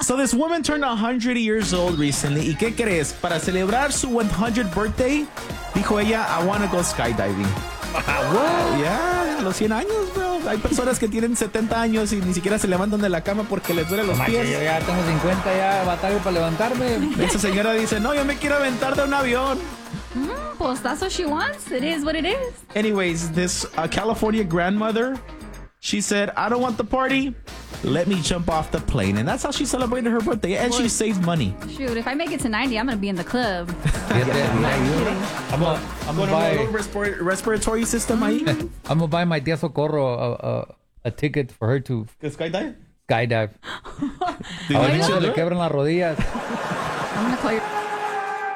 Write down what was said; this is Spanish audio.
So this woman turned 100 years old recently. ¿Y qué crees? Para celebrar su 100th birthday, dijo ella, I want to go skydiving. What? Yeah, a los 100 años, bro. Hay personas que tienen 70 años y ni siquiera se levantan de la cama porque les duelen los pies. Yo ya tengo 50, ya batallo para levantarme. Esa señora dice, no, yo me quiero aventar de un avión. Pues that's what she wants. It is what it is. Anyways, this California grandmother, she said, I don't want the party. Let me jump off the plane. And that's how she celebrated her birthday. And she saved money. Shoot, if I make it to 90, I'm going to be in the club. I'm gonna buy Respiratory system ahí. I'm gonna buy my tía Socorro a ticket for her to Skydive? skydive. A ver si le quebran las rodillas. I'm going to call your...